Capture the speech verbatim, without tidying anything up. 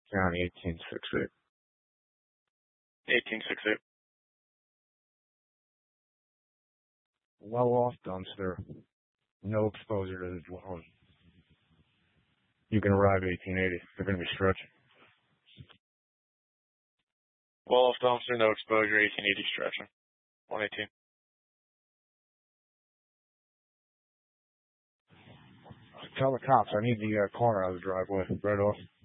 County eighteen sixty-eight. eighteen sixty-eight. Well off dumpster. No exposure to the dwelling. You can arrive eighteen eighty. They're going to be stretching. Well off dumpster, no exposure, eighteen eighty stretching. one eighteen. Tell the cops I need the uh, car out of the driveway. Right off.